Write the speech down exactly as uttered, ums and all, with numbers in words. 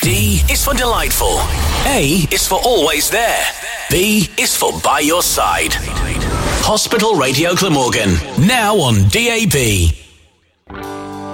D is for delightful. A is for always there. B is for by your side. Hospital Radio Glamorgan, now on D A B.